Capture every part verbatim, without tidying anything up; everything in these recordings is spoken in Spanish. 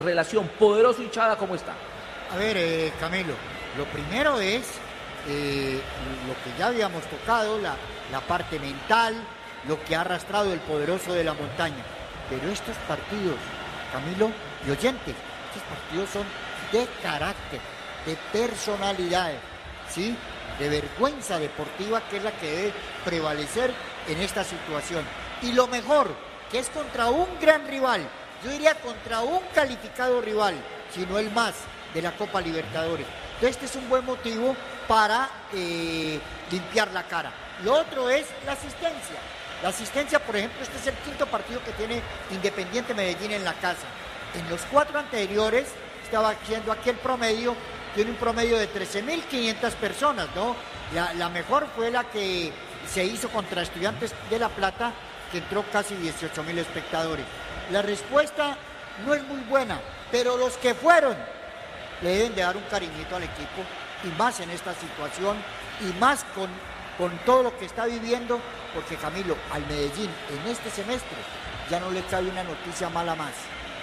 relación poderoso hinchada, ¿cómo está? A ver, eh, Camilo, lo primero es eh, lo que ya habíamos tocado, la, la parte mental, lo que ha arrastrado el poderoso de la montaña. Pero estos partidos, Camilo y oyentes, estos partidos son de carácter, de personalidad, ¿sí? De vergüenza deportiva, que es la que debe prevalecer en esta situación. Y lo mejor, que es contra un gran rival, yo diría contra un calificado rival, si no el más, de la Copa Libertadores. Entonces este es un buen motivo para eh, limpiar la cara. Lo otro es la asistencia. La asistencia, por ejemplo, este es el quinto partido que tiene Independiente Medellín en la casa. En los cuatro anteriores, estaba haciendo aquí el promedio, tiene un promedio de trece mil quinientas personas, ¿no? La, la mejor fue la que se hizo contra Estudiantes de La Plata, que entró casi dieciocho mil espectadores. La respuesta no es muy buena, pero los que fueron le deben de dar un cariñito al equipo, y más en esta situación, y más con, con todo lo que está viviendo, porque Camilo, al Medellín en este semestre ya no le cabe una noticia mala más.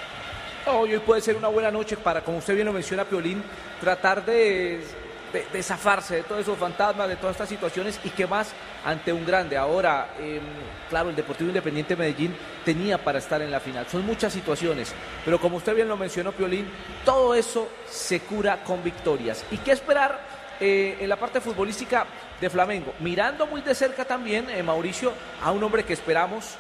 Hoy puede ser una buena noche para, como usted bien lo menciona, Piolín, tratar de, de, de zafarse de todos esos fantasmas, de todas estas situaciones, y que más ante un grande. Ahora, eh, claro, el Deportivo Independiente Medellín tenía para estar en la final. Son muchas situaciones, pero como usted bien lo mencionó, Piolín, todo eso se cura con victorias. ¿Y qué esperar eh, en la parte futbolística de Flamengo? Mirando muy de cerca también, eh, Mauricio, a un hombre que esperamos,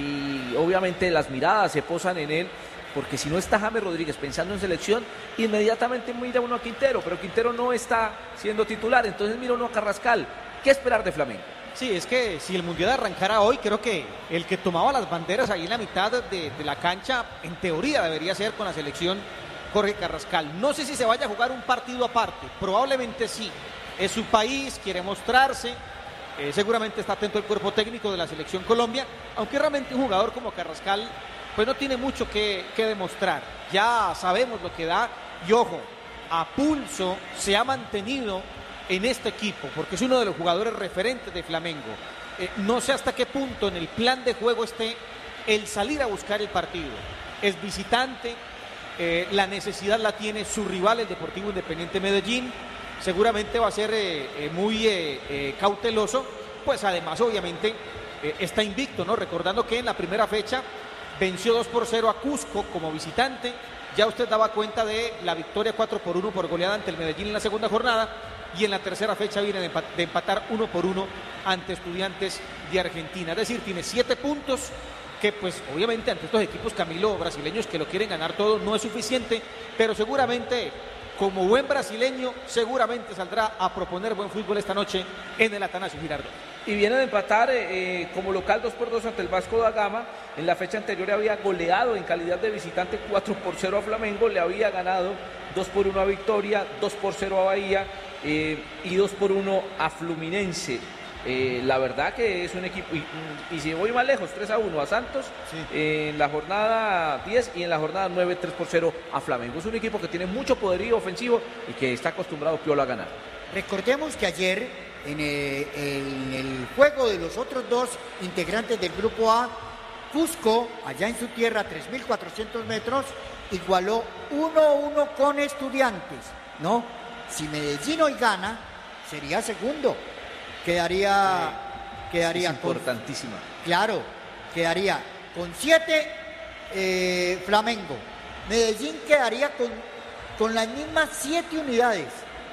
y obviamente las miradas se posan en él, porque si no está James Rodríguez pensando en selección, inmediatamente mira uno a Quintero, pero Quintero no está siendo titular, entonces mira uno a Carrascal. ¿Qué esperar de Flamengo? Sí, es que si el Mundial arrancara hoy, creo que el que tomaba las banderas ahí en la mitad de, de la cancha, en teoría debería ser con la selección Jorge Carrascal. No sé si se vaya a jugar un partido aparte, probablemente sí. Es su país, quiere mostrarse, eh, seguramente está atento el cuerpo técnico de la selección Colombia, aunque realmente un jugador como Carrascal pues no tiene mucho que, que demostrar. Ya sabemos lo que da, y ojo, a pulso se ha mantenido en este equipo, porque es uno de los jugadores referentes de Flamengo. Eh, no sé hasta qué punto en el plan de juego esté el salir a buscar el partido. Es visitante, eh, la necesidad la tiene su rival, el Deportivo Independiente Medellín. Seguramente va a ser eh, eh, muy eh, eh, cauteloso, pues además obviamente eh, está invicto, ¿no? Recordando que en la primera fecha venció dos por cero a Cusco como visitante. Ya usted daba cuenta de la victoria cuatro por uno por goleada ante el Medellín en la segunda jornada, y en la tercera fecha viene de empatar uno por uno ante Estudiantes de Argentina. Es decir, tiene siete puntos, que pues obviamente ante estos equipos, Camilo, brasileños que lo quieren ganar todo, no es suficiente, pero seguramente como buen brasileño seguramente saldrá a proponer buen fútbol esta noche en el Atanasio Girardot. Y viene de empatar eh, como local dos por dos ante el Vasco da Gama. En la fecha anterior había goleado en calidad de visitante cuatro por cero a Flamengo, le había ganado dos por uno a Victoria, dos por cero a Bahía eh, y dos por uno a Fluminense. Eh, la verdad que es un equipo, y, y si voy más lejos, tres a uno a Santos, sí. eh, en la jornada diez, y en la jornada nueve, tres por cero a Flamengo. Es un equipo que tiene mucho poderío ofensivo y que está acostumbrado Piolo a ganar. Recordemos que ayer en el, en el juego de los otros dos integrantes del grupo A, Cusco, allá en su tierra, tres mil cuatrocientos metros, igualó uno a uno con Estudiantes, ¿no? Si Medellín hoy gana, sería segundo. Quedaría, sí, quedaría es importantísima. Con, claro, quedaría con siete eh, Flamengo. Medellín quedaría con, con las mismas siete unidades,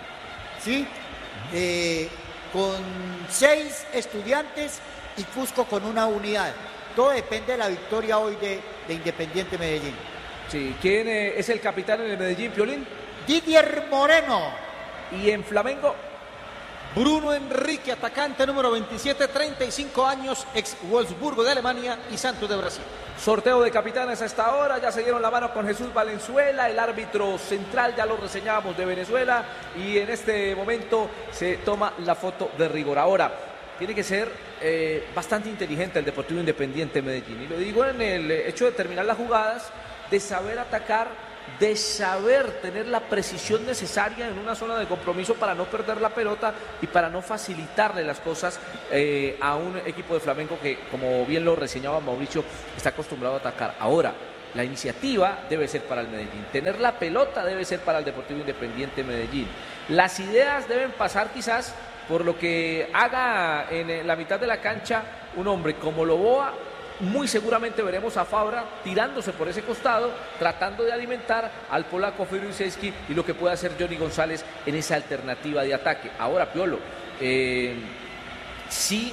¿sí? Eh, con seis Estudiantes y Cusco con una unidad. Todo depende de la victoria hoy de, de Independiente Medellín. Sí, ¿quién eh, es el capitán en el Medellín, Piolín? Didier Moreno. Y en Flamengo, Bruno Enrique, atacante número veintisiete, treinta y cinco años, ex Wolfsburgo de Alemania y Santos de Brasil. Sorteo de capitanes a esta hora, ya se dieron la mano con Jesús Valenzuela, el árbitro central, ya lo reseñábamos, de Venezuela, y en este momento se toma la foto de rigor. Ahora, tiene que ser eh, bastante inteligente el Deportivo Independiente Medellín, y lo digo en el hecho de terminar las jugadas, de saber atacar, de saber tener la precisión necesaria en una zona de compromiso para no perder la pelota y para no facilitarle las cosas eh, a un equipo de Flamengo que, como bien lo reseñaba Mauricio, está acostumbrado a atacar. Ahora, la iniciativa debe ser para el Medellín, tener la pelota debe ser para el Deportivo Independiente Medellín. Las ideas deben pasar quizás por lo que haga en la mitad de la cancha un hombre como Loboa. Muy seguramente veremos a Fabra tirándose por ese costado, tratando de alimentar al polaco Firuszewski y lo que puede hacer Johnny González en esa alternativa de ataque. Ahora, Piolo, eh, sí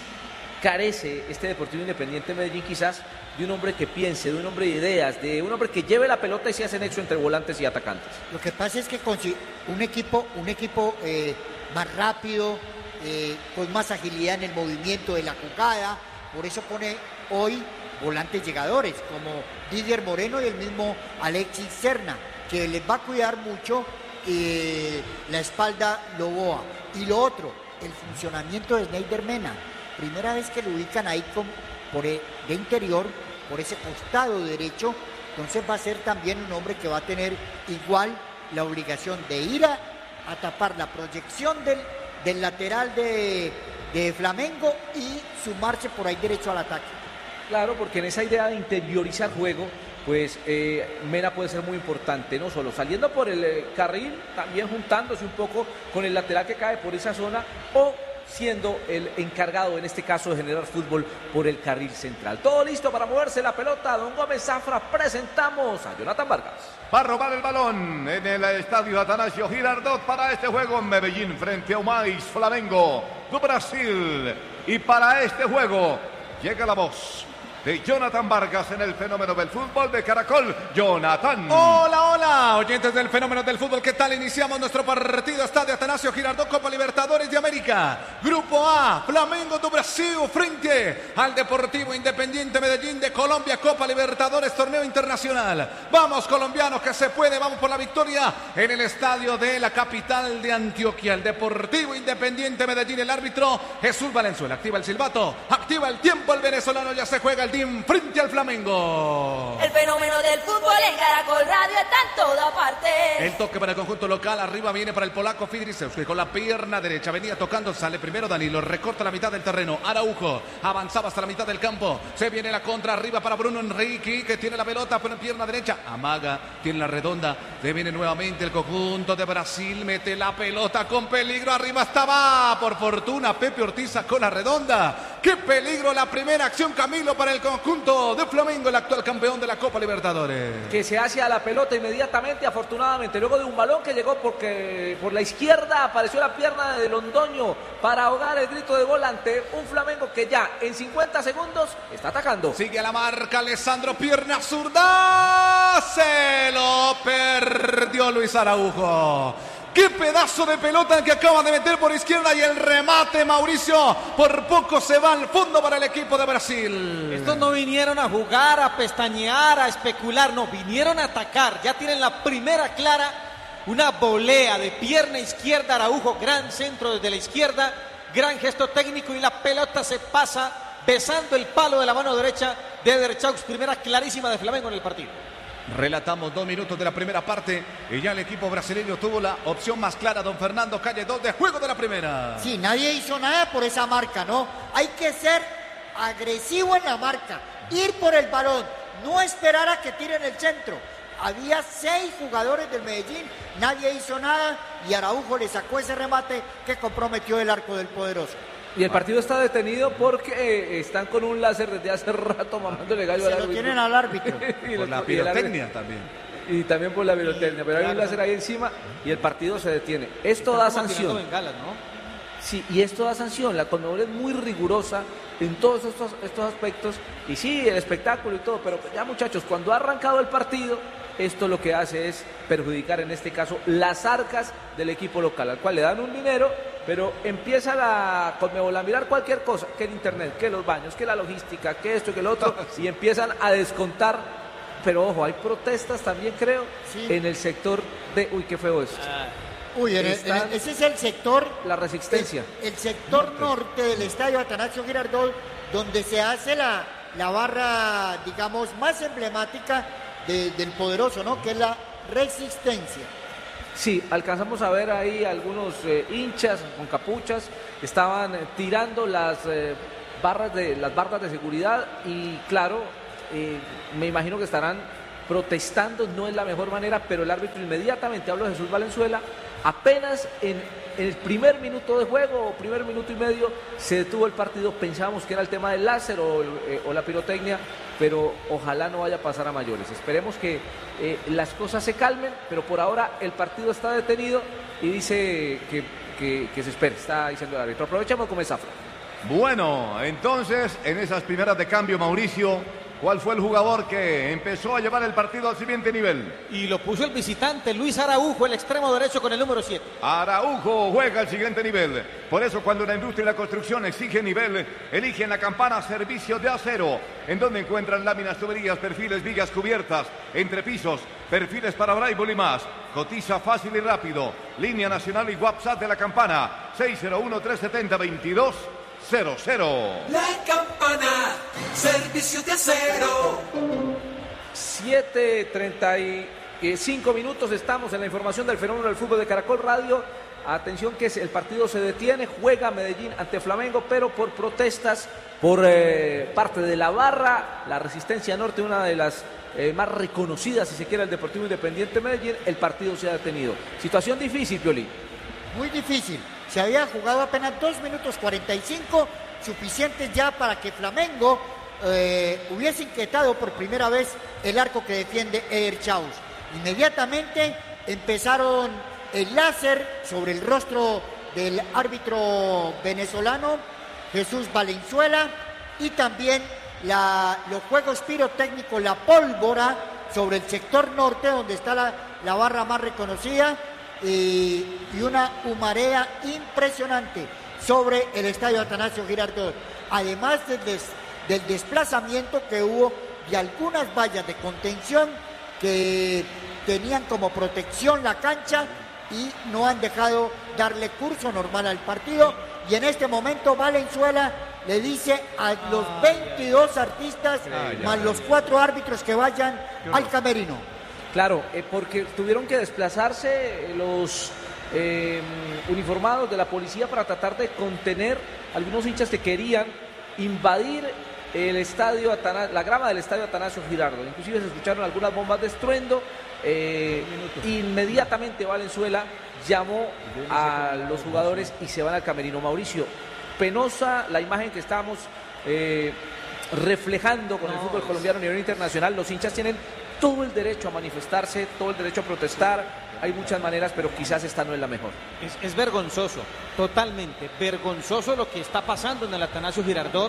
carece este Deportivo Independiente Medellín quizás de un hombre que piense, de un hombre de ideas, de un hombre que lleve la pelota y se hace nexo entre volantes y atacantes. Lo que pasa es que con un equipo, un equipo eh, más rápido, eh, con más agilidad en el movimiento de la jugada, por eso pone hoy volantes llegadores como Didier Moreno y el mismo Alexis Serna, que les va a cuidar mucho eh, la espalda Loboa. Y lo otro, el funcionamiento de Snyder Mena. Primera vez que lo ubican ahí con, por el, de interior, por ese costado derecho, entonces va a ser también un hombre que va a tener igual la obligación de ir a, a tapar la proyección del, del lateral de, de Flamengo y sumarse por ahí derecho al ataque. Claro, porque en esa idea de interiorizar juego, pues eh, Mena puede ser muy importante, no solo saliendo por el eh, carril, también juntándose un poco con el lateral que cae por esa zona, o siendo el encargado en este caso de generar fútbol por el carril central. Todo listo para moverse la pelota. Don Gómez Zafra, presentamos a Jonathan Vargas. Va a robar el balón en el estadio Atanasio Girardot para este juego en Medellín frente a Umais Flamengo do Brasil. Y para este juego llega la voz de Jonathan Vargas en el fenómeno del fútbol de Caracol. Jonathan. Hola, hola, oyentes del fenómeno del fútbol. ¿Qué tal? Iniciamos nuestro partido. Estadio Atanasio Girardot, Copa Libertadores de América. Grupo A, Flamengo do Brasil frente al Deportivo Independiente Medellín de Colombia. Copa Libertadores, torneo internacional. Vamos, colombianos, que se puede. Vamos por la victoria en el estadio de la capital de Antioquia. El Deportivo Independiente Medellín, el árbitro Jesús Valenzuela. Activa el silbato, activa el tiempo. El venezolano ya se juega el frente al Flamengo. El fenómeno del fútbol en Caracol Radio está en toda parte. El toque para el conjunto local, arriba viene para el polaco Firuszewski con la pierna derecha, venía tocando, sale primero Danilo, recorta la mitad del terreno, Araujo avanzaba hasta la mitad del campo, se viene la contra arriba para Bruno Enrique, que tiene la pelota por la pierna derecha, amaga, tiene la redonda, se viene nuevamente el conjunto de Brasil, mete la pelota con peligro, arriba estaba, por fortuna Pepe Ortiz sacó la redonda, qué peligro la primera acción, Camilo, para el conjunto de Flamengo, el actual campeón de la Copa Libertadores. Que se hace a la pelota inmediatamente, afortunadamente, luego de un balón que llegó porque por la izquierda apareció la pierna de Londoño para ahogar el grito de gol ante un Flamengo que ya en cincuenta segundos está atacando. Sigue a la marca Alessandro, pierna zurda, se lo perdió Luis Araujo. ¡Qué pedazo de pelota que acaba de meter por izquierda! Y el remate, Mauricio, por poco se va al fondo para el equipo de Brasil. Estos no vinieron a jugar, a pestañear, a especular, no, vinieron a atacar. Ya tienen la primera clara, una volea de pierna izquierda, Araujo, gran centro desde la izquierda, gran gesto técnico y la pelota se pasa besando el palo de la mano derecha de Derechaux. Primera clarísima de Flamengo en el partido. Relatamos dos minutos de la primera parte y ya el equipo brasileño tuvo la opción más clara. Don Fernando Calle, dos de juego de la primera. Sí, nadie hizo nada por esa marca, ¿no? Hay que ser agresivo en la marca, ir por el balón, no esperar a que tiren el centro. Había seis jugadores del Medellín, nadie hizo nada y Araujo le sacó ese remate que comprometió el arco del poderoso. Y el partido está detenido porque eh, están con un láser desde hace rato mamándole gallo Se al lo árbitro. tienen al árbitro. y Por lo- la y el pirotecnia árbitro- también. Y también por la pirotecnia, pero hay un láser ahí encima y el partido se detiene. Esto da Están como tirando sanción. bengalas, ¿no? Sí, y esto da sanción. La Conmebol es muy rigurosa en todos estos, estos aspectos. Y sí, el espectáculo y todo, pero ya, muchachos, cuando ha arrancado el partido, esto lo que hace es perjudicar, en este caso, las arcas del equipo local, al cual le dan un dinero, pero empieza la Conmebol a mirar cualquier cosa, que el internet, que los baños, que la logística, que esto, que lo otro, y empiezan a descontar. Pero ojo, hay protestas también, creo, Sí. en el sector de... Uy, qué feo esto. Uy, en el- en el- Están- ese es el sector, La resistencia. el, el sector norte. del estadio Atanasio Girardot, donde se hace la, la barra, digamos, más emblemática de- del poderoso, ¿no? Que es la resistencia. Sí, alcanzamos a ver ahí algunos eh, hinchas con capuchas que estaban eh, tirando las eh, barras de las barras de seguridad y claro, eh, me imagino que estarán protestando no es la mejor manera, pero el árbitro inmediatamente, hablo de Jesús Valenzuela, apenas en, en el primer minuto de juego o primer minuto y medio se detuvo el partido. Pensábamos que era el tema del láser o, eh, o la pirotecnia, pero ojalá no vaya a pasar a mayores. Esperemos que eh, las cosas se calmen, pero por ahora el partido está detenido y dice que, que, que se espere, está diciendo el árbitro. Aprovechemos con esa frase. Bueno, entonces, en esas primeras de cambio, Mauricio, ¿cuál fue el jugador que empezó a llevar el partido al siguiente nivel? Y lo puso el visitante, Luis Araujo, el extremo derecho con el número siete. Araujo juega al siguiente nivel. Por eso, cuando la industria y la construcción exige nivel, eligen la Campana Servicio de Acero, en donde encuentran láminas, tuberías, perfiles, vigas, cubiertas, entrepisos, perfiles para braille y más. Cotiza fácil y rápido. Línea nacional y WhatsApp de la Campana, seis cero uno, tres siete cero, veintidós cero cero. La Campana, servicio de acero. siete treinta y cinco minutos, estamos en la información del fenómeno del fútbol de Caracol Radio. Atención que el partido se detiene, juega Medellín ante Flamengo, pero por protestas por eh, parte de la barra, la Resistencia Norte, una de las eh, más reconocidas, si se quiere, el Deportivo Independiente Medellín, el partido se ha detenido. Situación difícil, Piolín. Muy difícil. Se había jugado apenas dos minutos cuarenta y cinco, suficientes ya para que Flamengo eh, hubiese inquietado por primera vez el arco que defiende Eder Chaus. Inmediatamente empezaron el láser sobre el rostro del árbitro venezolano Jesús Valenzuela y también la, los juegos pirotécnicos, la pólvora sobre el sector norte donde está la, la barra más reconocida. Y, y una humarea impresionante sobre el estadio Atanasio Girardot, además del, des, del desplazamiento que hubo de algunas vallas de contención que tenían como protección la cancha y no han dejado darle curso normal al partido. Y en este momento Valenzuela le dice a los veintidós artistas más los cuatro árbitros que vayan al camerino. Claro, eh, porque tuvieron que desplazarse los eh, uniformados de la policía para tratar de contener algunos hinchas que querían invadir el estadio Atana- la grama del estadio Atanasio Girardot. Inclusive se escucharon algunas bombas de estruendo. Eh, inmediatamente Valenzuela llamó a los jugadores y se van al camerino. Mauricio, penosa la imagen que estamos eh, reflejando con el fútbol colombiano a nivel internacional. Los hinchas tienen todo el derecho a manifestarse, todo el derecho a protestar. Hay muchas maneras, pero quizás esta no es la mejor. Es, es vergonzoso, totalmente vergonzoso lo que está pasando en el Atanasio Girardot.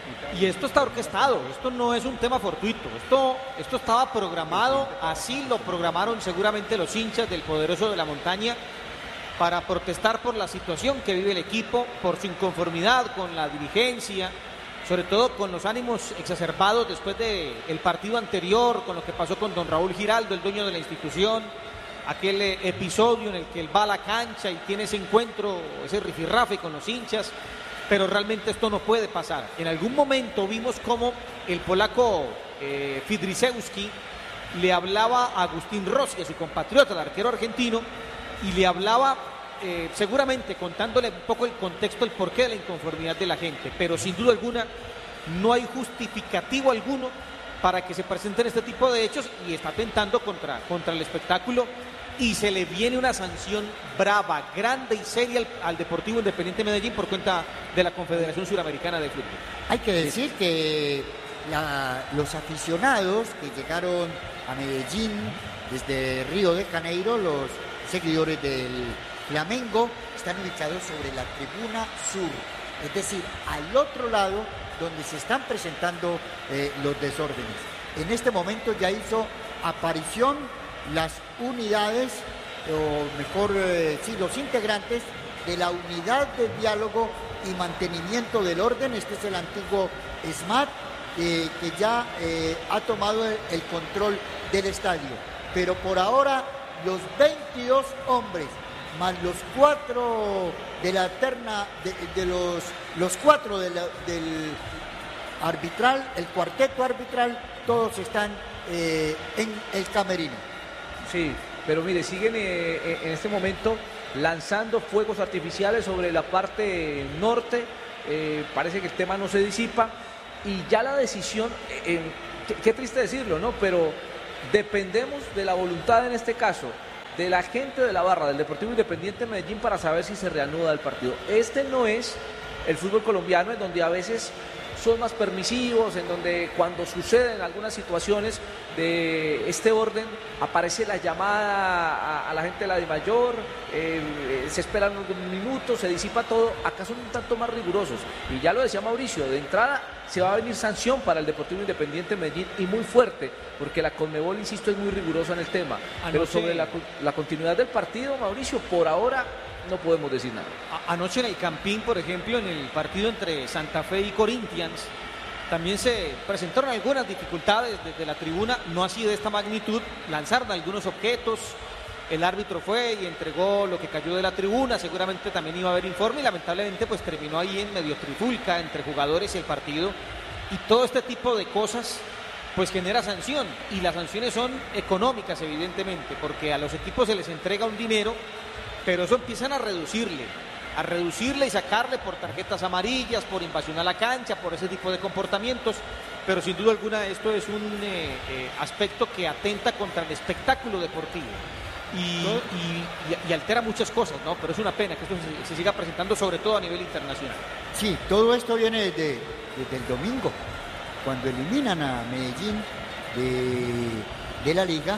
Y esto está orquestado, esto no es un tema fortuito, esto, esto estaba programado, así lo programaron seguramente los hinchas del Poderoso de la Montaña para protestar por la situación que vive el equipo, por su inconformidad con la dirigencia, sobre todo con los ánimos exacerbados después del partido anterior, con lo que pasó con don Raúl Giraldo, el dueño de la institución, aquel eh, episodio en el que él va a la cancha y tiene ese encuentro, ese rifirrafe con los hinchas, pero realmente esto no puede pasar. En algún momento vimos cómo el polaco eh, Fidrisewski le hablaba a Agustín Rossi, a su compatriota, el arquero argentino, y le hablaba Eh, seguramente contándole un poco el contexto, el porqué de la inconformidad de la gente, pero sin duda alguna no hay justificativo alguno para que se presenten este tipo de hechos y está atentando contra, contra el espectáculo y se le viene una sanción brava, grande y seria al, al Deportivo Independiente Medellín por cuenta de la Confederación Suramericana de Fútbol. Hay que decir sí. que la, los aficionados que llegaron a Medellín desde Río de Janeiro, los seguidores del Flamengo, están ubicados sobre la tribuna sur, es decir, al otro lado donde se están presentando eh, los desórdenes. En este momento ya hizo aparición las unidades, o mejor, eh, sí, los integrantes de la unidad de diálogo y mantenimiento del orden. Este es el antiguo SMAT, eh, que ya eh, ha tomado el, el control del estadio. Pero por ahora, los veintidós hombres más los cuatro de la terna, de, de los, los cuatro de la, del arbitral, el cuarteto arbitral, todos están eh, en el camerino. Sí, pero mire, siguen eh, en este momento lanzando fuegos artificiales sobre la parte norte. Eh, parece que el tema no se disipa y ya la decisión, eh, eh, qué, qué triste decirlo, ¿no? Pero dependemos de la voluntad en este caso de la gente de la barra del Deportivo Independiente Medellín para saber si se reanuda el partido. Este no es el fútbol colombiano, en donde a veces son más permisivos, en donde cuando suceden algunas situaciones de este orden aparece la llamada a, a la gente de la DIMAYOR, eh, se esperan unos minutos, se disipa todo. Acá son un tanto más rigurosos, y ya lo decía Mauricio, de entrada se va a venir sanción para el Deportivo Independiente Medellín, y muy fuerte, porque la Conmebol, insisto, es muy rigurosa en el tema. Anoche... Pero sobre la, la continuidad del partido, Mauricio, por ahora no podemos decir nada. Anoche en el Campín, por ejemplo, en el partido entre Santa Fe y Corinthians, también se presentaron algunas dificultades desde la tribuna, no así de esta magnitud. Lanzaron algunos objetos, el árbitro fue y entregó lo que cayó de la tribuna, seguramente también iba a haber informe, y lamentablemente pues terminó ahí en medio trifulca entre jugadores y el partido, y todo este tipo de cosas pues genera sanción, y las sanciones son económicas evidentemente, porque a los equipos se les entrega un dinero, pero eso empiezan a reducirle, a reducirle y sacarle por tarjetas amarillas, por invasión a la cancha, por ese tipo de comportamientos, pero sin duda alguna esto es un eh, eh, aspecto que atenta contra el espectáculo deportivo y, y, y, y altera muchas cosas, ¿no? Pero es una pena que esto se, se siga presentando, sobre todo a nivel internacional. Sí, todo esto viene desde, desde el domingo, cuando eliminan a Medellín de, de la liga.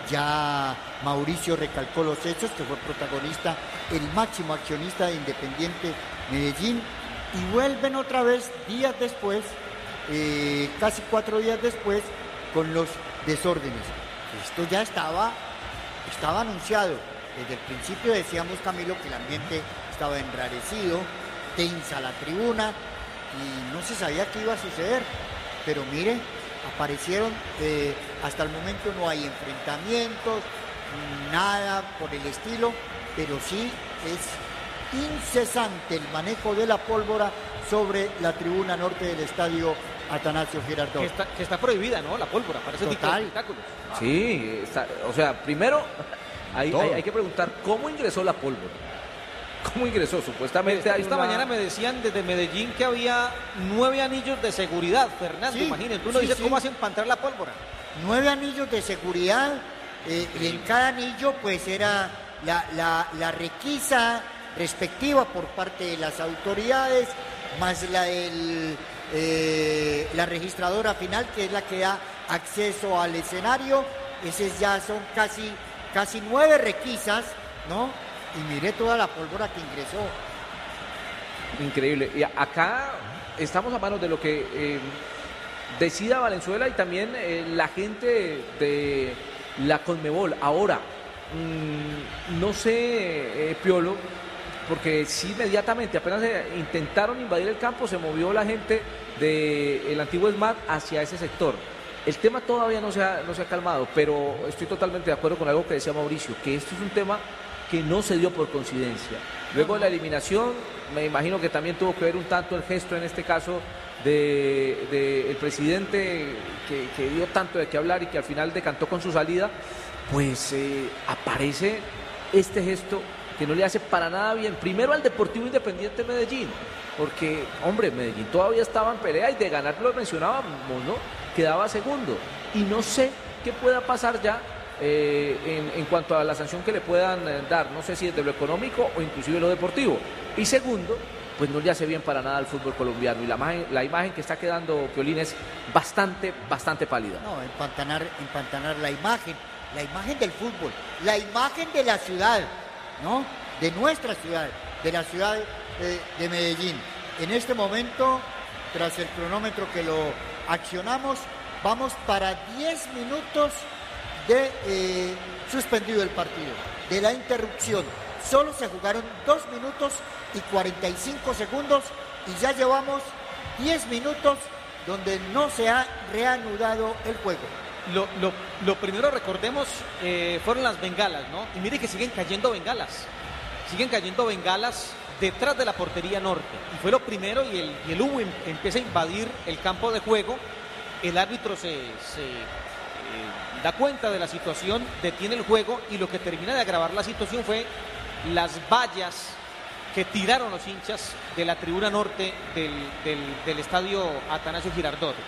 Ya Mauricio recalcó los hechos, que fue protagonista, el máximo accionista de Independiente Medellín, y vuelven otra vez días después, eh, casi cuatro días después, con los desórdenes. Esto ya estaba, estaba anunciado. Desde el principio decíamos, Camilo, que el ambiente estaba enrarecido, tensa la tribuna, y no se sabía qué iba a suceder. Pero mire, aparecieron, eh, hasta el momento no hay enfrentamientos, nada por el estilo, pero sí es incesante el manejo de la pólvora sobre la tribuna norte del estadio Atanasio Girardot. Que está, que está prohibida, ¿no? La pólvora para ese tipo de espectáculos. Sí, está, o sea, primero hay, hay, hay que preguntar cómo ingresó la pólvora. ¿Cómo ingresó? Supuestamente esta, hay esta una... mañana me decían desde Medellín que había nueve anillos de seguridad, Fernando, sí, imagínense, uno sí, dice sí. ¿Cómo hacen para entrar la pólvora? Nueve anillos de seguridad, eh, y en cada anillo pues era la, la, la requisa respectiva por parte de las autoridades, más la del eh, la registradora final, que es la que da acceso al escenario. Esos ya son casi, casi nueve requisas, ¿no? Y miré toda la pólvora que ingresó. Increíble. Y acá estamos a manos de lo que eh, decida Valenzuela y también eh, la gente de la Conmebol. Ahora, mmm, no sé, eh, Piolo, porque sí, inmediatamente, apenas eh, intentaron invadir el campo, se movió la gente del antiguo ESMAD hacia ese sector. El tema todavía no se ha, no se ha calmado, pero estoy totalmente de acuerdo con algo que decía Mauricio, que esto es un tema que no se dio por coincidencia. Luego de la eliminación, me imagino que también tuvo que ver un tanto el gesto, en este caso, del de, de presidente que, que dio tanto de qué hablar y que al final decantó con su salida, pues eh, aparece este gesto que no le hace para nada bien, primero al Deportivo Independiente Medellín, porque, hombre, Medellín todavía estaba en pelea y de ganar, lo mencionábamos, ¿no? Quedaba segundo, y no sé qué pueda pasar ya Eh, en, en cuanto a la sanción que le puedan eh, dar, no sé si es de lo económico o inclusive lo deportivo. Y segundo, pues no le hace bien para nada al fútbol colombiano, y la imagen, la imagen que está quedando Piolín es bastante, bastante pálida. No, empantanar, empantanar la imagen, la imagen del fútbol, la imagen de la ciudad, ¿no? De nuestra ciudad, de la ciudad de, de Medellín. En este momento, tras el cronómetro que lo accionamos, vamos para diez minutos de eh, suspendido el partido, de la interrupción. Solo se jugaron dos minutos y cuarenta y cinco segundos, y ya llevamos diez minutos donde no se ha reanudado el juego. Lo, lo, lo primero, recordemos, eh, fueron las bengalas, ¿no? Y mire que siguen cayendo bengalas, siguen cayendo bengalas detrás de la portería norte, y fue lo primero, y el, y el humo empieza a invadir el campo de juego. El árbitro se... se da cuenta de la situación, detiene el juego, y lo que termina de agravar la situación fue las vallas que tiraron los hinchas de la tribuna norte del, del, del estadio Atanasio Girardot.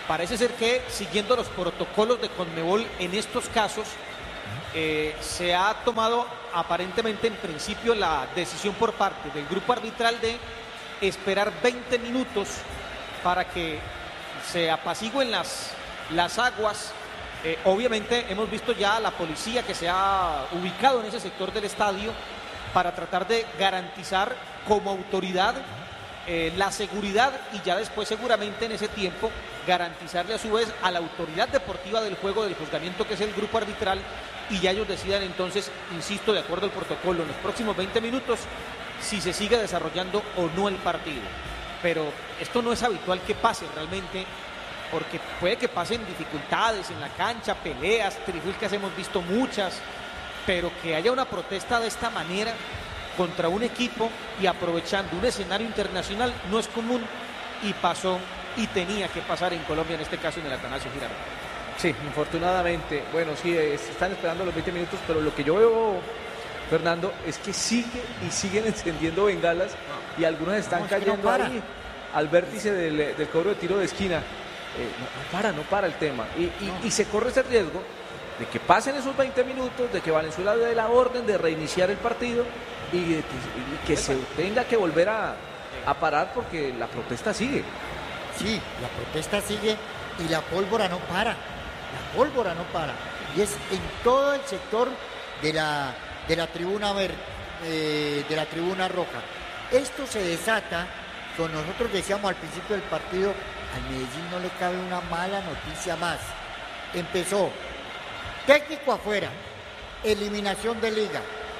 parece ser que siguiendo los protocolos de Conmebol en estos casos, eh, se ha tomado aparentemente en principio la decisión por parte del grupo arbitral de esperar veinte minutos para que se apacigüen las, las aguas. Eh, obviamente hemos visto ya a la policía que se ha ubicado en ese sector del estadio para tratar de garantizar como autoridad eh, la seguridad y ya después seguramente en ese tiempo garantizarle a su vez a la autoridad deportiva del juego, del juzgamiento, que es el grupo arbitral, y ya ellos decidan entonces, insisto, de acuerdo al protocolo, en los próximos veinte minutos si se sigue desarrollando o no el partido. Pero esto no es habitual que pase realmente, porque puede que pasen dificultades en la cancha, peleas, trifulcas hemos visto muchas, pero que haya una protesta de esta manera contra un equipo y aprovechando un escenario internacional no es común, y pasó y tenía que pasar en Colombia, en este caso en el Atanasio Girardot. Sí, infortunadamente, bueno, sí, eh, se están esperando los veinte minutos, pero lo que yo veo, Fernando, es que sigue y siguen encendiendo bengalas y algunos están No, es que cayendo no para. ahí al vértice del, del cobro de tiro de esquina. Eh, no, no para, no para el tema. Y, y, y se corre ese riesgo de que pasen esos veinte minutos, de que Valenzuela dé la orden de reiniciar el partido y, de que, y que se tenga que volver a, a parar porque la protesta sigue. Sí, la protesta sigue y la pólvora no para. La pólvora no para. Y es en todo el sector de la, de la tribuna ver, eh, de la tribuna roja. Esto se desata, con nosotros decíamos al principio del partido, al Medellín no le cabe una mala noticia más. Empezó técnico afuera, eliminación de liga,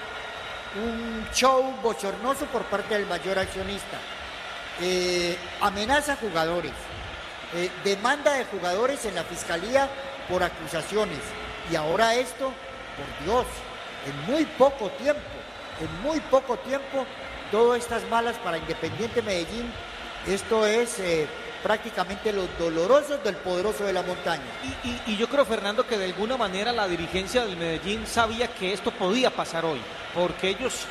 un show bochornoso por parte del mayor accionista, eh, amenaza a jugadores, eh, demanda de jugadores en la fiscalía por acusaciones, y ahora esto, por Dios, en muy poco tiempo, en muy poco tiempo, todas estas malas para Independiente Medellín. Esto es eh, prácticamente los dolorosos del poderoso de la montaña. Y, y, y yo creo, Fernando, que de alguna manera la dirigencia del Medellín sabía que esto podía pasar hoy, porque ellos,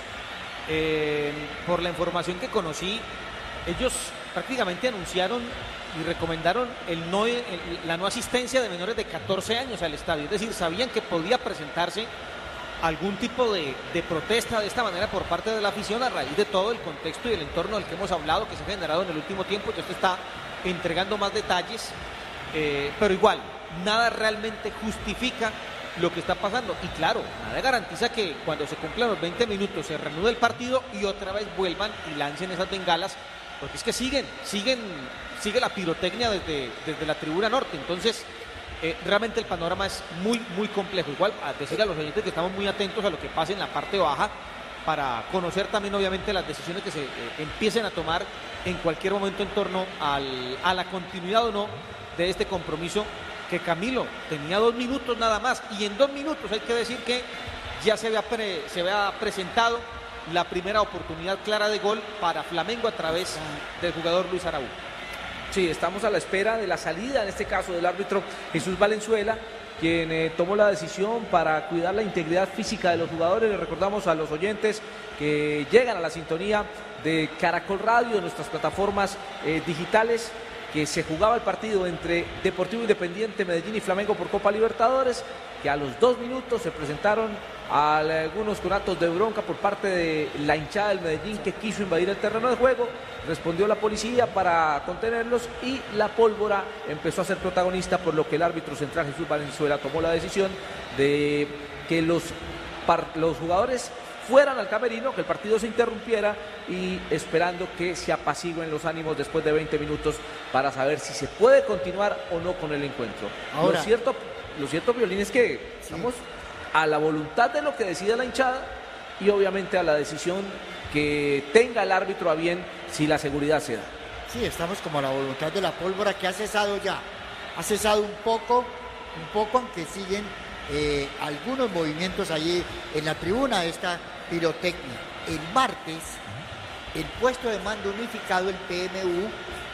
eh, por la información que conocí, ellos prácticamente anunciaron y recomendaron el no, el, la no asistencia de menores de catorce años al estadio. Es decir, sabían que podía presentarse algún tipo de, de protesta de esta manera por parte de la afición a raíz de todo el contexto y el entorno del que hemos hablado, que se ha generado en el último tiempo. Ya usted está entregando más detalles, eh, pero igual, nada realmente justifica lo que está pasando. Y claro, nada garantiza que cuando se cumplan los veinte minutos se reanude el partido y otra vez vuelvan y lancen esas bengalas, porque es que siguen, siguen, sigue la pirotecnia desde, desde la tribuna norte. Entonces, eh, realmente el panorama es muy, muy complejo. Igual, a decirle a los oyentes que estamos muy atentos a lo que pase en la parte baja, para conocer también obviamente las decisiones que se eh, empiecen a tomar en cualquier momento en torno al, a la continuidad o no de este compromiso, que Camilo tenía dos minutos nada más, y en dos minutos hay que decir que ya se había, pre, se había presentado la primera oportunidad clara de gol para Flamengo a través del jugador Luis Araújo. Sí, estamos a la espera de la salida, en este caso del árbitro Jesús Valenzuela, quien eh, tomó la decisión para cuidar la integridad física de los jugadores. Le recordamos a los oyentes que llegan a la sintonía de Caracol Radio, nuestras plataformas eh, digitales, que se jugaba el partido entre Deportivo Independiente Medellín y Flamengo por Copa Libertadores, que a los dos minutos se presentaron algunos conatos de bronca por parte de la hinchada del Medellín, que quiso invadir el terreno de juego. Respondió la policía para contenerlos y la pólvora empezó a ser protagonista, por lo que el árbitro central Jesús Valenzuela tomó la decisión de que los, los jugadores fueran al camerino, que el partido se interrumpiera, y esperando que se apacigüen los ánimos después de veinte minutos para saber si se puede continuar o no con el encuentro. Ahora, lo cierto, lo cierto, Violín, es que sí, estamos a la voluntad de lo que decida la hinchada y obviamente a la decisión que tenga el árbitro a bien, si la seguridad se da. Sí, estamos como a la voluntad de la pólvora, que ha cesado ya, ha cesado un poco, un poco, aunque siguen eh, algunos movimientos allí en la tribuna de esta pirotecnia. El martes, el puesto de mando unificado, el P M U,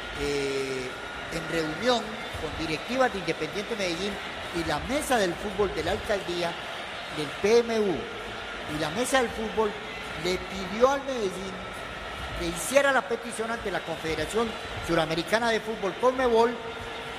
eh, en reunión con directivas de Independiente Medellín y la mesa del fútbol de la alcaldía del P M U y la mesa del fútbol, le pidió al Medellín que hiciera la petición ante la Confederación Suramericana de Fútbol, Conmebol,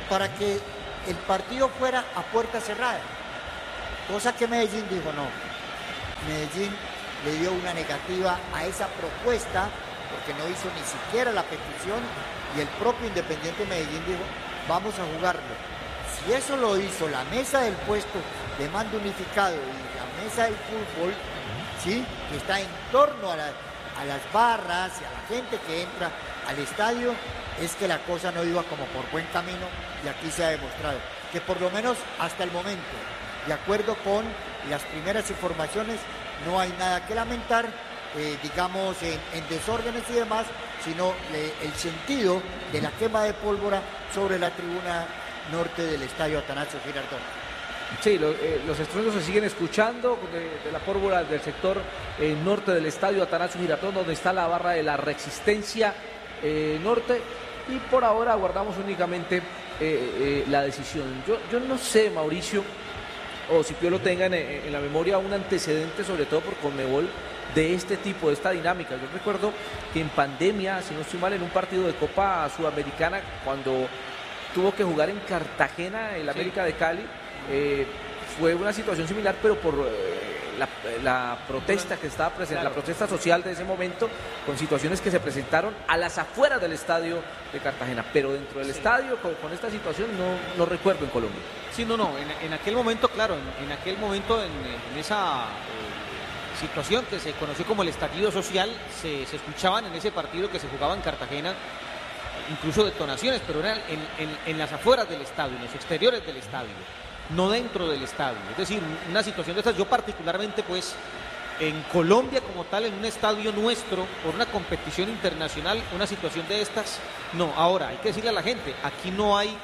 para que el partido fuera a puerta cerrada, cosa que Medellín dijo no. Medellín le dio una negativa a esa propuesta porque no hizo ni siquiera la petición y el propio Independiente Medellín dijo vamos a jugarlo. Si eso lo hizo la mesa del puesto de mando unificado y la mesa del fútbol, ¿sí?, que está en torno a, la, a las barras y a la gente que entra al estadio, es que la cosa no iba como por buen camino y aquí se ha demostrado que por lo menos hasta el momento, de acuerdo con las primeras informaciones, no hay nada que lamentar, eh, digamos, en, en desórdenes y demás, sino eh, el sentido de la quema de pólvora sobre la tribuna norte del estadio Atanasio Girardot. Sí, lo, eh, los estruendos se siguen escuchando de, de la pólvora del sector eh, norte del estadio Atanasio Girardot, donde está la barra de la Resistencia eh, Norte, y por ahora aguardamos únicamente eh, eh, la decisión. Yo, yo no sé, Mauricio, o si yo lo tenga en, en la memoria, un antecedente, sobre todo por Conmebol, de este tipo, de esta dinámica. Yo recuerdo que en pandemia, si no estoy mal, en un partido de Copa Sudamericana, cuando tuvo que jugar en Cartagena, el América sí. de Cali, eh, fue una situación similar, pero por eh, la, la protesta que estaba presente, claro. la protesta social de ese momento, con situaciones que se presentaron a las afueras del estadio de Cartagena, pero dentro del sí. estadio, con, con esta situación, no, no recuerdo en Colombia. Sí, no, no, en, en aquel momento, claro, en, en aquel momento, en, en esa eh, situación que se conoció como el estallido social, se, se escuchaban en ese partido que se jugaba en Cartagena, incluso detonaciones, pero eran en, en, en las afueras del estadio, en los exteriores del estadio, no dentro del estadio. Es decir, una situación de estas, yo particularmente pues en Colombia como tal, en un estadio nuestro, por una competición internacional, una situación de estas, no. Ahora, hay que decirle a la gente, aquí no hay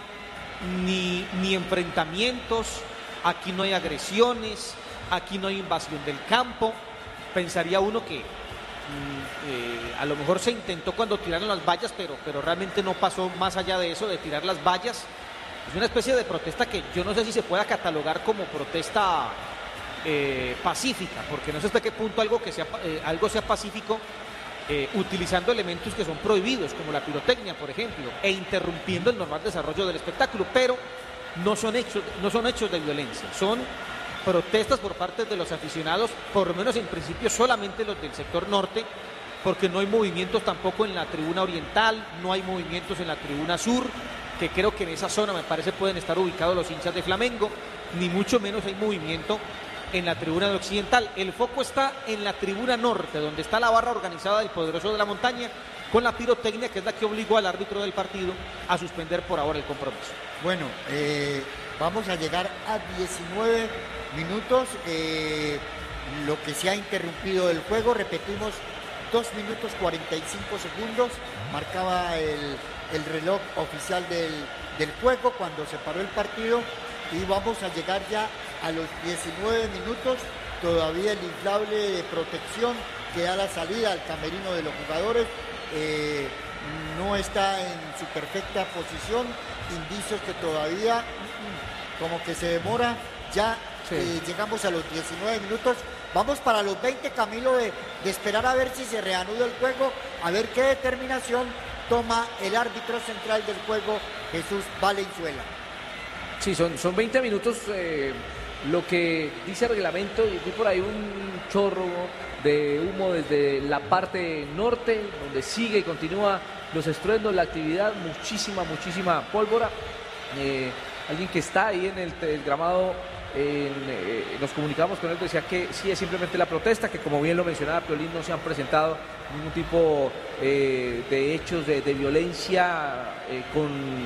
ni, ni enfrentamientos, aquí no hay agresiones, aquí no hay invasión del campo. Pensaría uno que Eh, a lo mejor se intentó cuando tiraron las vallas, pero, pero realmente no pasó más allá de eso, de tirar las vallas. Es una especie de protesta que yo no sé si se pueda catalogar como protesta eh, pacífica, porque no sé hasta qué punto algo, que sea, eh, algo sea pacífico eh, utilizando elementos que son prohibidos, como la pirotecnia, por ejemplo, e interrumpiendo el normal desarrollo del espectáculo, pero no son hechos, no son hechos de violencia, son protestas por parte de los aficionados, por lo menos en principio solamente los del sector norte, porque no hay movimientos tampoco en la tribuna oriental, no hay movimientos en la tribuna sur, que creo que en esa zona me parece pueden estar ubicados los hinchas de Flamengo, ni mucho menos hay movimiento en la tribuna occidental. El foco está en la tribuna norte, donde está la barra organizada del Poderoso de la Montaña, con la pirotecnia, que es la que obligó al árbitro del partido a suspender por ahora el compromiso. Bueno, eh, vamos a llegar a diecinueve minutos, eh, lo que se ha interrumpido del juego, repetimos, dos minutos cuarenta y cinco segundos, marcaba el, el reloj oficial del, del juego cuando se paró el partido, y vamos a llegar ya a los diecinueve minutos, todavía el inflable de protección que da la salida al camerino de los jugadores, eh, no está en su perfecta posición, indicios que todavía como que se demora, ya sí. eh, llegamos a los diecinueve minutos, vamos para los veinte, Camilo, de, de esperar a ver si se reanuda el juego, a ver qué determinación toma el árbitro central del juego, Jesús Valenzuela. Sí, son, son veinte minutos, eh, lo que dice el reglamento, y vi por ahí un chorro de humo desde la parte norte, donde sigue y continúa los estruendos, la actividad, muchísima, muchísima pólvora. Eh, alguien que está ahí en el, el gramado, en, eh, nos comunicamos con él, decía que sí es simplemente la protesta, que como bien lo mencionaba Piolín, no se han presentado ningún tipo eh, de hechos de, de violencia eh, con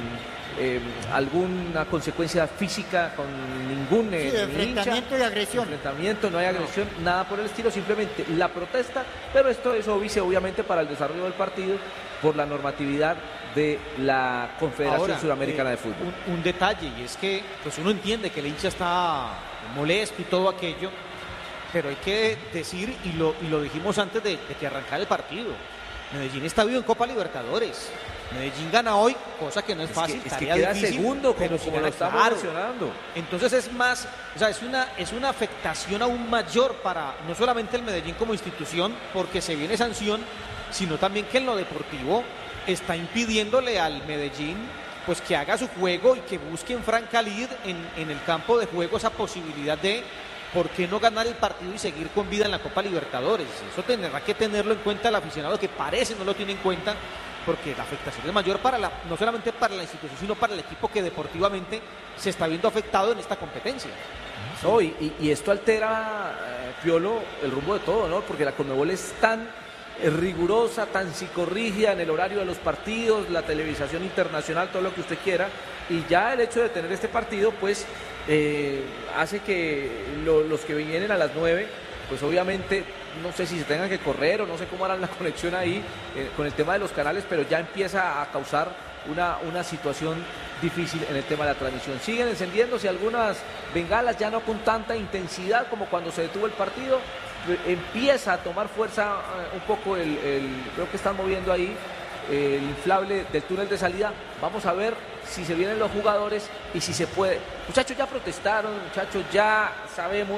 eh, alguna consecuencia física, con ningún eh, sí, enfrentamiento hincha, y agresión. Enfrentamiento, no hay agresión, no. Nada por el estilo, simplemente la protesta, pero esto es obvio, obviamente, para el desarrollo del partido, por la normatividad de la Confederación Ahora, Sudamericana eh, de Fútbol. Un, un detalle, y es que pues uno entiende que el hincha está molesto y todo aquello, pero hay que decir, y lo, y lo dijimos antes de, de que arrancara el partido, Medellín está vivo en Copa Libertadores. Medellín gana hoy, cosa que no es, es fácil, que, es que queda difícil, segundo, como, pero si como lo estamos claro. mencionando. Entonces es más, o sea, es una, es una afectación aún mayor para no solamente el Medellín como institución, porque se viene sanción, sino también que en lo deportivo está impidiéndole al Medellín pues que haga su juego y que busque en Fran Khalid en, en el campo de juego esa posibilidad de por qué no ganar el partido y seguir con vida en la Copa Libertadores. Eso tendrá que tenerlo en cuenta el aficionado, que parece no lo tiene en cuenta, porque la afectación es mayor para la, no solamente para la institución, sino para el equipo que deportivamente se está viendo afectado en esta competencia. No, y, y, y esto altera, eh, Piolo, el rumbo de todo, ¿no? Porque la Conmebol es tan eh, rigurosa, tan psicorrígida en el horario de los partidos, la televisación internacional, todo lo que usted quiera, y ya el hecho de tener este partido, pues, eh, hace que lo, los que vienen a las nueve, pues obviamente, no sé si se tengan que correr o no sé cómo harán la conexión ahí eh, con el tema de los canales, pero ya empieza a causar una, una situación difícil en el tema de la transmisión. Siguen encendiéndose algunas bengalas, ya no con tanta intensidad como cuando se detuvo el partido. Empieza a tomar fuerza eh, un poco el, el, creo que están moviendo ahí eh, el inflable del túnel de salida. Vamos a ver si se vienen los jugadores y si se puede. Muchachos ya protestaron, muchachos ya sabemos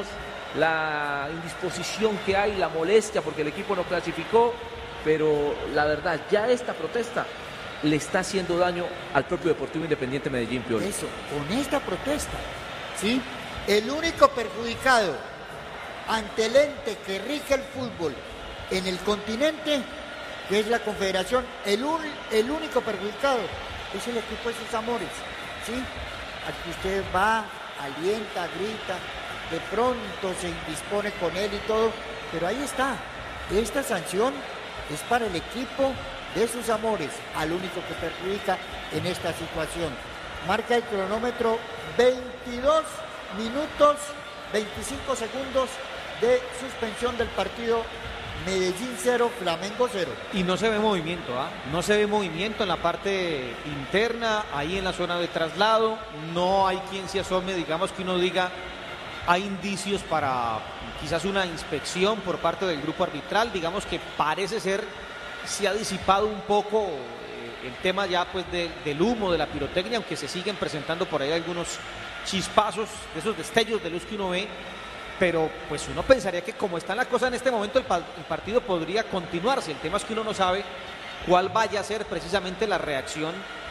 la indisposición que hay, la molestia porque el equipo no clasificó, pero la verdad ya esta protesta le está haciendo daño al propio Deportivo Independiente Medellín, Piolo. Eso, con esta protesta, ¿sí? El único perjudicado ante el ente que rige el fútbol en el continente, que es la Confederación, el, un, el único perjudicado es el equipo de sus amores, ¿sí? Al que usted va, alienta, grita, de pronto se indispone con él y todo, pero ahí está. Esta sanción es para el equipo de sus amores, al único que perjudica en esta situación. Marca el cronómetro veintidós minutos, veinticinco segundos de suspensión del partido. Medellín cero, Flamengo cero. Y no se ve movimiento, ¿ah? No se ve movimiento en la parte interna, ahí en la zona de traslado. No hay quien se asome, digamos que uno diga, hay indicios para quizás una inspección por parte del grupo arbitral. Digamos que parece ser, se ha disipado un poco eh, el tema ya pues de, del humo, de la pirotecnia, aunque se siguen presentando por ahí algunos chispazos, de esos destellos de luz que uno ve. Pero pues uno pensaría que como está la cosa en este momento, el, pa el partido podría continuarse. El tema es que uno no sabe cuál vaya a ser precisamente la reacción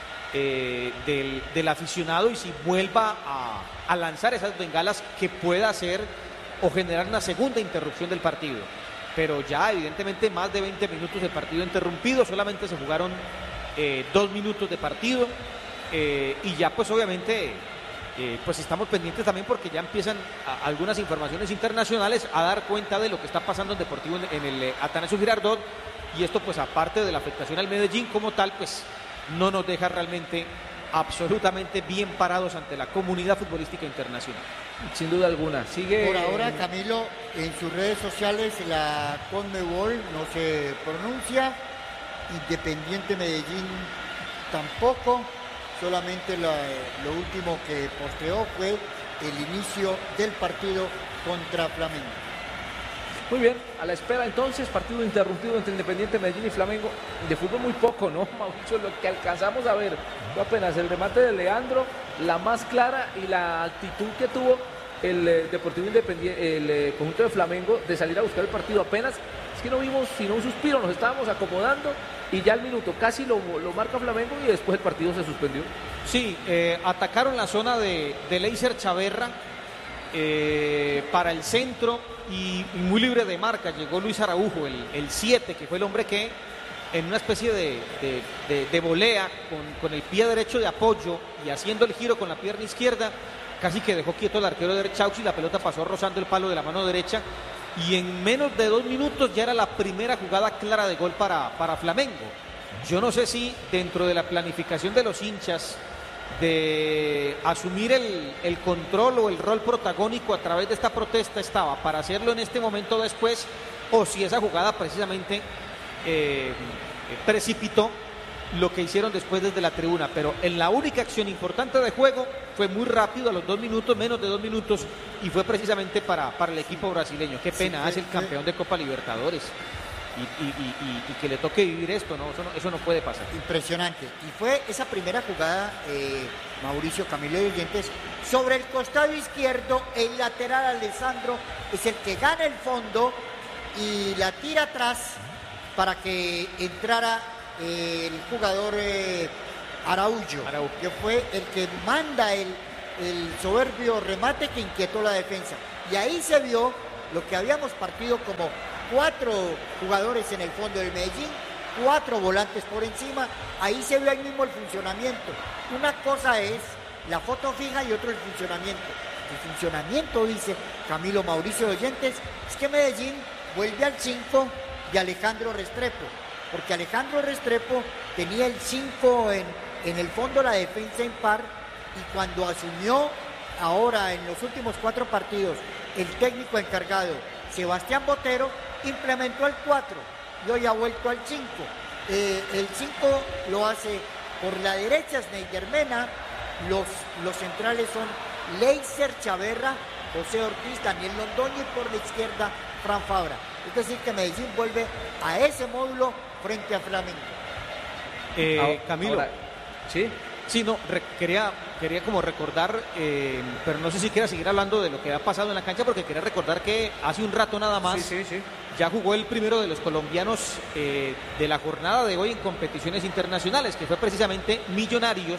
eh, del, del aficionado y si vuelva a, a lanzar esas bengalas que pueda hacer o generar una segunda interrupción del partido. Pero ya evidentemente más de veinte minutos de partido interrumpido, solamente se jugaron eh, dos minutos de partido eh, y ya pues obviamente... Eh, pues estamos pendientes también porque ya empiezan a, algunas informaciones internacionales a dar cuenta de lo que está pasando en Deportivo en, en el eh, Atanasio Girardot, y esto pues aparte de la afectación al Medellín como tal, pues no nos deja realmente absolutamente bien parados ante la comunidad futbolística internacional. Sin duda alguna. Sigue. Por ahora, Camilo, en sus redes sociales la Conmebol no se pronuncia, Independiente Medellín tampoco. Solamente lo, lo último que posteó fue el inicio del partido contra Flamengo. Muy bien, a la espera entonces, partido interrumpido entre Independiente Medellín y Flamengo. De fútbol muy poco, ¿no, Mauricio? Lo que alcanzamos a ver fue apenas el remate de Leandro, la más clara, y la actitud que tuvo el eh, Deportivo Independiente, el eh, conjunto de Flamengo, de salir a buscar el partido. Apenas, es que no vimos sino un suspiro, nos estábamos acomodando y ya al minuto casi lo, lo marca Flamengo y después el partido se suspendió. Sí, eh, atacaron la zona de, de Leiser Chaverra eh, para el centro y, y muy libre de marca llegó Luis Araujo, el siete, que fue el hombre que en una especie de, de, de, de volea con, con el pie derecho de apoyo y haciendo el giro con la pierna izquierda, casi que dejó quieto el arquero de Chaux y la pelota pasó rozando el palo de la mano derecha. Y en menos de dos minutos ya era la primera jugada clara de gol para, para Flamengo. Yo no sé si dentro de la planificación de los hinchas de asumir el, el control o el rol protagónico a través de esta protesta estaba para hacerlo en este momento después, o si esa jugada precisamente eh, precipitó lo que hicieron después desde la tribuna. Pero en la única acción importante de juego fue muy rápido, a los dos minutos, menos de dos minutos, y fue precisamente para, para el equipo brasileño. Qué pena, sí, es el campeón de Copa Libertadores y, y, y, y, y que le toque vivir esto, ¿no? Eso, no, eso no puede pasar. Impresionante. Y fue esa primera jugada, eh, Mauricio, Camilo y oyentes, sobre el costado izquierdo, el lateral Alessandro es el que gana el fondo y la tira atrás para que entrara el jugador eh, Araújo, Araújo. que fue el que manda el, el soberbio remate que inquietó la defensa. Y ahí se vio lo que habíamos partido como cuatro jugadores en el fondo del Medellín, cuatro volantes por encima. Ahí se vio ahí mismo el funcionamiento. Una cosa es la foto fija y otro el funcionamiento. El funcionamiento, dice Camilo Mauricio de Oyentes, es que Medellín vuelve al cinco de Alejandro Restrepo, porque Alejandro Restrepo tenía el cinco en, en el fondo, la defensa en par, y cuando asumió ahora en los últimos cuatro partidos el técnico encargado, Sebastián Botero, implementó el cuatro y hoy ha vuelto al cinco. Eh, el cinco lo hace por la derecha Sneider Mena, los, los centrales son Leiser Chaverra, José Ortiz, Daniel Londoño y por la izquierda Fran Fabra. Es decir, que Medellín vuelve a ese módulo frente a Flamengo. Eh, Ahora- Camilo. ahora- ¿sí? Sí, no, re- quería, quería como recordar, eh, pero no sé si quiera seguir hablando de lo que ha pasado en la cancha, porque quería recordar que hace un rato nada más Sí, sí, sí. ya jugó el primero de los colombianos eh, de la jornada de hoy en competiciones internacionales, que fue precisamente Millonarios,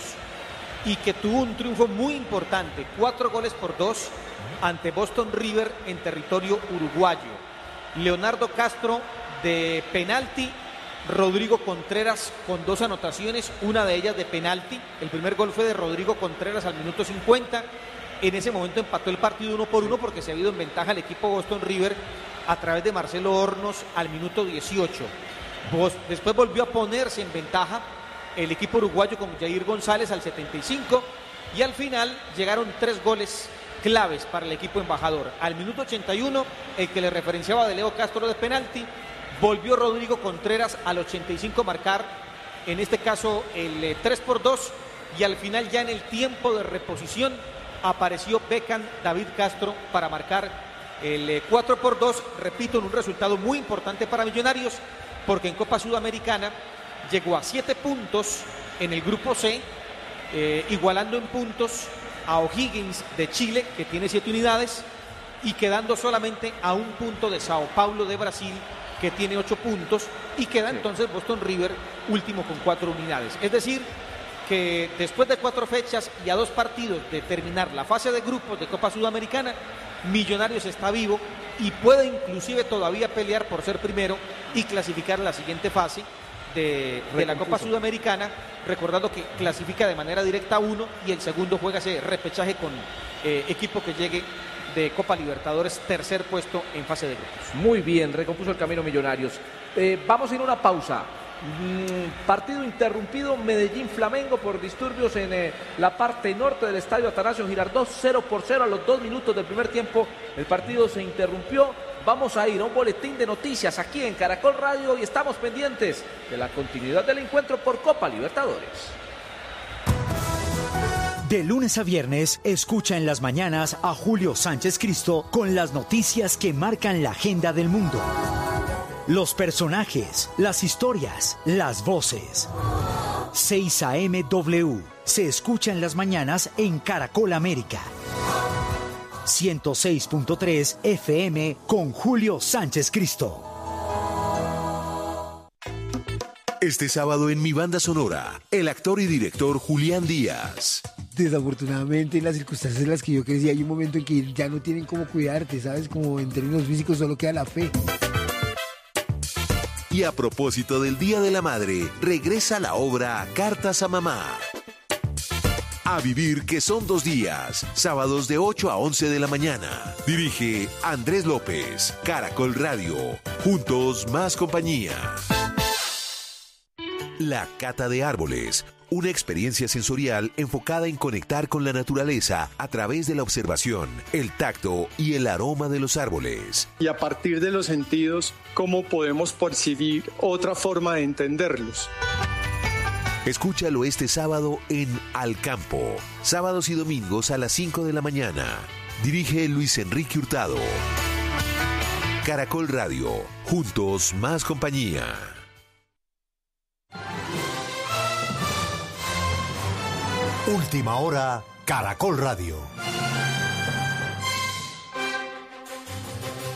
y que tuvo un triunfo muy importante, cuatro goles por dos ante Boston River en territorio uruguayo. Leonardo Castro de penalti, Rodrigo Contreras con dos anotaciones, una de ellas de penalti. El primer gol fue de Rodrigo Contreras al minuto cincuenta. En ese momento empató el partido uno por uno porque se ha ido en ventaja el equipo Boston River a través de Marcelo Hornos al minuto dieciocho. Bos- Después volvió a ponerse en ventaja el equipo uruguayo con Jair González al setenta y cinco, y al final llegaron tres goles claves para el equipo embajador. Al minuto ochenta y uno, el que le referenciaba de Leo Castro de penalti, volvió Rodrigo Contreras al ochenta y cinco a marcar, en este caso el eh, tres por dos, y al final ya en el tiempo de reposición apareció Beckham David Castro para marcar el eh, cuatro por dos, repito, en un resultado muy importante para Millonarios, porque en Copa Sudamericana llegó a siete puntos en el grupo C, eh, igualando en puntos a O'Higgins de Chile, que tiene siete unidades, y quedando solamente a un punto de Sao Paulo de Brasil, que tiene ocho puntos, y queda entonces Boston River último con cuatro unidades. Es decir, que después de cuatro fechas y a dos partidos de terminar la fase de grupos de Copa Sudamericana, Millonarios está vivo y puede inclusive todavía pelear por ser primero y clasificar a la siguiente fase de, de la Copa Sudamericana, recordando que clasifica de manera directa a uno y el segundo juega ese repechaje con eh, equipo que llegue de Copa Libertadores, tercer puesto en fase de grupos. Muy bien, recompuso el camino Millonarios. Eh, vamos a ir a una pausa. Mm, partido interrumpido, Medellín-Flamengo por disturbios en eh, la parte norte del estadio Atanasio Girardot, cero por cero a los dos minutos del primer tiempo. El partido se interrumpió. Vamos a ir a un boletín de noticias aquí en Caracol Radio y estamos pendientes de la continuidad del encuentro por Copa Libertadores. De lunes a viernes, escucha en las mañanas a Julio Sánchez Cristo con las noticias que marcan la agenda del mundo. Los personajes, las historias, las voces. seis a eme W se escucha en las mañanas en Caracol América. ciento seis punto tres F M con Julio Sánchez Cristo. Este sábado en Mi Banda Sonora, el actor y director Julián Díaz. Desafortunadamente, en las circunstancias en las que yo crecí, hay un momento en que ya no tienen cómo cuidarte, ¿sabes? Como en términos físicos solo queda la fe. Y a propósito del Día de la Madre, regresa la obra Cartas a Mamá. A vivir que son dos días, sábados de ocho a once de la mañana. Dirige Andrés López, Caracol Radio. Juntos más compañía. La Cata de Árboles, una experiencia sensorial enfocada en conectar con la naturaleza a través de la observación, el tacto y el aroma de los árboles. Y a partir de los sentidos, ¿cómo podemos percibir otra forma de entenderlos? Escúchalo este sábado en Al Campo, sábados y domingos a las cinco de la mañana. Dirige Luis Enrique Hurtado. Caracol Radio, juntos más compañía. Última hora, Caracol Radio.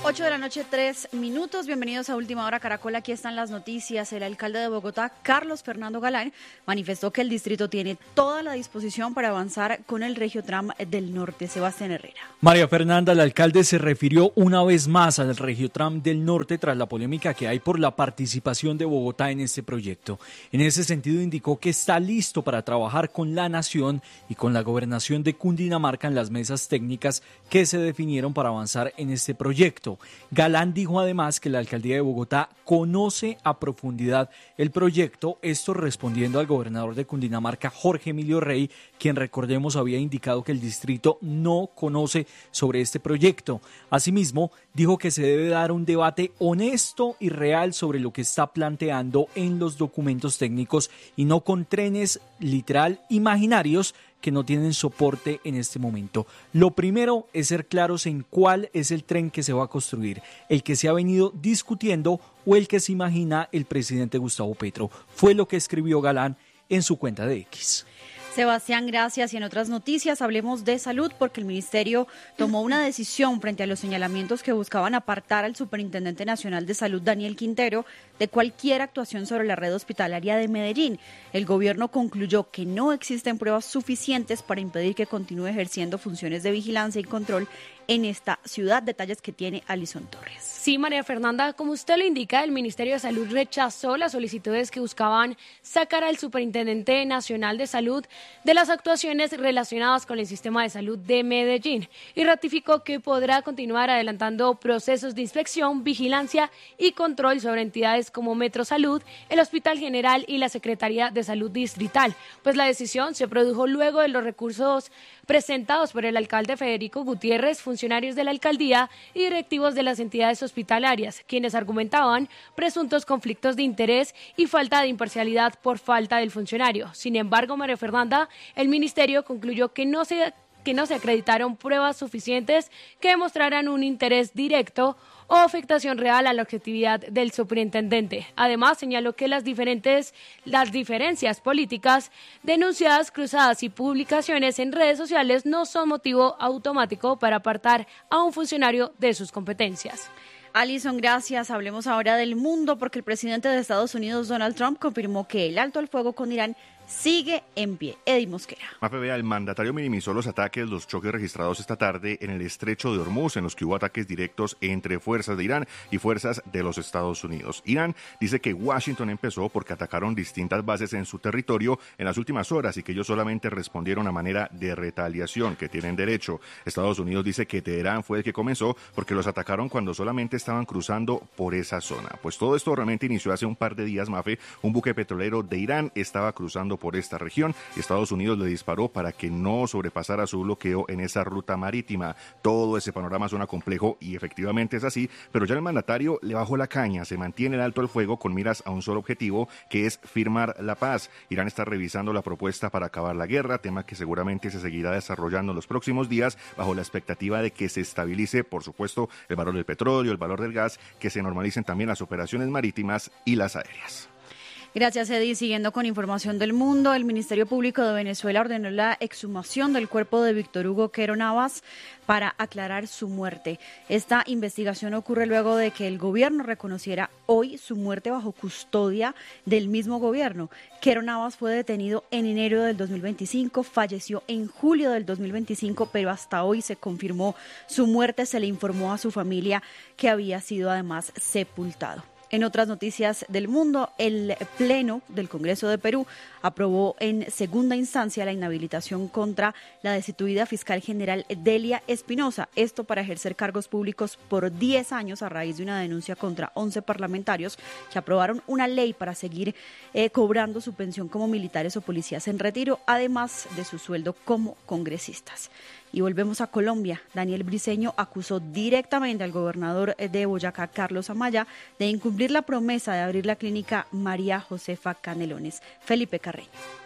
ocho de la noche, tres minutos. Bienvenidos a Última Hora Caracol. Aquí están las noticias. El alcalde de Bogotá, Carlos Fernando Galán, manifestó que el distrito tiene toda la disposición para avanzar con el Regiotram del Norte. Sebastián Herrera. María Fernanda, el alcalde se refirió una vez más al Regiotram del Norte tras la polémica que hay por la participación de Bogotá en este proyecto. En ese sentido, indicó que está listo para trabajar con la Nación y con la Gobernación de Cundinamarca en las mesas técnicas que se definieron para avanzar en este proyecto. Galán dijo además que la alcaldía de Bogotá conoce a profundidad el proyecto, esto respondiendo al gobernador de Cundinamarca, Jorge Emilio Rey, quien recordemos había indicado que el distrito no conoce sobre este proyecto. Asimismo, dijo que se debe dar un debate honesto y real sobre lo que está planteando en los documentos técnicos y no con trenes literal imaginarios que no tienen soporte en este momento. Lo primero es ser claros en cuál es el tren que se va a construir, el que se ha venido discutiendo o el que se imagina el presidente Gustavo Petro. Fue lo que escribió Galán en su cuenta de X. Sebastián, gracias. Y en otras noticias hablemos de salud porque el ministerio tomó una decisión frente a los señalamientos que buscaban apartar al superintendente nacional de salud, Daniel Quintero, de cualquier actuación sobre la red hospitalaria de Medellín. El gobierno concluyó que no existen pruebas suficientes para impedir que continúe ejerciendo funciones de vigilancia y control en esta ciudad. Detalles que tiene Alison Torres. Sí, María Fernanda, como usted lo indica, el Ministerio de Salud rechazó las solicitudes que buscaban sacar al Superintendente Nacional de Salud de las actuaciones relacionadas con el sistema de salud de Medellín y ratificó que podrá continuar adelantando procesos de inspección, vigilancia y control sobre entidades como Metrosalud, el Hospital General y la Secretaría de Salud Distrital. Pues la decisión se produjo luego de los recursos presentados por el alcalde Federico Gutiérrez, funcionarios de la alcaldía y directivos de las entidades hospitalarias, quienes argumentaban presuntos conflictos de interés y falta de imparcialidad por falta del funcionario. Sin embargo, María Fernanda, el ministerio concluyó que no se, que no se acreditaron pruebas suficientes que demostraran un interés directo o afectación real a la objetividad del superintendente. Además, señaló que las diferentes las diferencias políticas, denunciadas, cruzadas y publicaciones en redes sociales no son motivo automático para apartar a un funcionario de sus competencias. Alison, gracias. Hablemos ahora del mundo porque el presidente de Estados Unidos, Donald Trump, confirmó que el alto al fuego con Irán sigue en pie. Eddie Mosquera. Mafe, vea, el mandatario minimizó los ataques, los choques registrados esta tarde en el estrecho de Hormuz, en los que hubo ataques directos entre fuerzas de Irán y fuerzas de los Estados Unidos. Irán dice que Washington empezó porque atacaron distintas bases en su territorio en las últimas horas y que ellos solamente respondieron a manera de retaliación, que tienen derecho. Estados Unidos dice que Teherán fue el que comenzó porque los atacaron cuando solamente estaban cruzando por esa zona. Pues todo esto realmente inició hace un par de días, Mafe. Un buque petrolero de Irán estaba cruzando por esta región y Estados Unidos le disparó para que no sobrepasara su bloqueo en esa ruta marítima. Todo ese panorama suena complejo y efectivamente es así, pero ya el mandatario le bajó la caña, se mantiene el alto el fuego con miras a un solo objetivo, que es firmar la paz. Irán está revisando la propuesta para acabar la guerra, tema que seguramente se seguirá desarrollando en los próximos días bajo la expectativa de que se estabilice, por supuesto, el valor del petróleo, el valor del gas, que se normalicen también las operaciones marítimas y las aéreas. Gracias, Eddie. Siguiendo con información del mundo, el Ministerio Público de Venezuela ordenó la exhumación del cuerpo de Víctor Hugo Quero Navas para aclarar su muerte. Esta investigación ocurre luego de que el gobierno reconociera hoy su muerte bajo custodia del mismo gobierno. Quero Navas fue detenido en enero del dos mil veinticinco, falleció en julio del dos mil veinticinco, pero hasta hoy se confirmó su muerte. Se le informó a su familia que había sido además sepultado. En otras noticias del mundo, el Pleno del Congreso de Perú aprobó en segunda instancia la inhabilitación contra la destituida fiscal general Delia Espinosa, esto para ejercer cargos públicos por diez años a raíz de una denuncia contra once parlamentarios que aprobaron una ley para seguir eh, cobrando su pensión como militares o policías en retiro, además de su sueldo como congresistas. Y volvemos a Colombia. Daniel Briceño acusó directamente al gobernador de Boyacá, Carlos Amaya, de incumplir la promesa de abrir la clínica María Josefa Canelones. Felipe Carreño.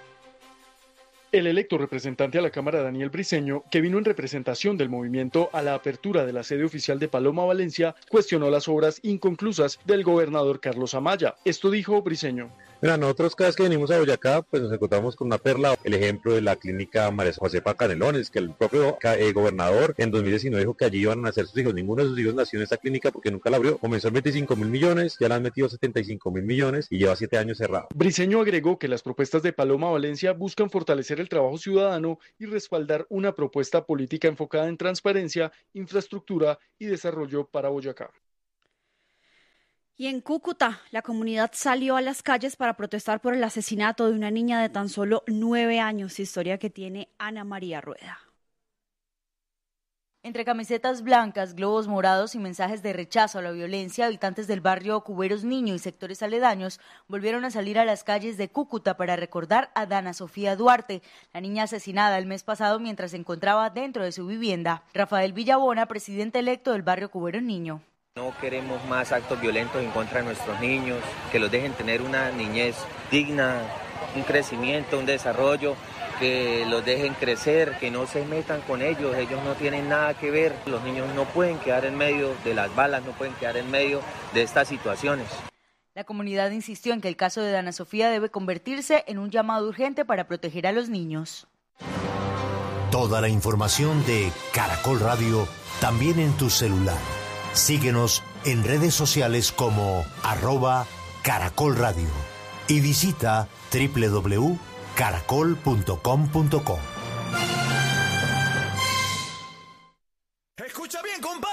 El electo representante a la Cámara, Daniel Briceño, que vino en representación del movimiento a la apertura de la sede oficial de Paloma, Valencia, cuestionó las obras inconclusas del gobernador Carlos Amaya. Esto dijo Briceño. Mira, nosotros cada vez que venimos a Boyacá, pues nos encontramos con una perla. El ejemplo de la clínica María Josefa Canelones, que el propio eh, gobernador en dos mil diecinueve dijo que allí iban a nacer sus hijos. Ninguno de sus hijos nació en esta clínica porque nunca la abrió. Comenzó en veinticinco mil millones, ya la han metido setenta y cinco mil millones y lleva siete años cerrado. Briceño agregó que las propuestas de Paloma Valencia buscan fortalecer el trabajo ciudadano y respaldar una propuesta política enfocada en transparencia, infraestructura y desarrollo para Boyacá. Y en Cúcuta, la comunidad salió a las calles para protestar por el asesinato de una niña de tan solo nueve años, historia que tiene Ana María Rueda. Entre camisetas blancas, globos morados y mensajes de rechazo a la violencia, habitantes del barrio Cuberos Niño y sectores aledaños volvieron a salir a las calles de Cúcuta para recordar a Dana Sofía Duarte, la niña asesinada el mes pasado mientras se encontraba dentro de su vivienda. Rafael Villabona, presidente electo del barrio Cuberos Niño. No queremos más actos violentos en contra de nuestros niños, que los dejen tener una niñez digna, un crecimiento, un desarrollo, que los dejen crecer, que no se metan con ellos, ellos no tienen nada que ver. Los niños no pueden quedar en medio de las balas, no pueden quedar en medio de estas situaciones. La comunidad insistió en que el caso de Dana Sofía debe convertirse en un llamado urgente para proteger a los niños. Toda la información de Caracol Radio también en tu celular. Síguenos en redes sociales como arroba Caracol Radio y visita doble u doble u doble u punto caracol punto com punto co. Escucha bien, compadre.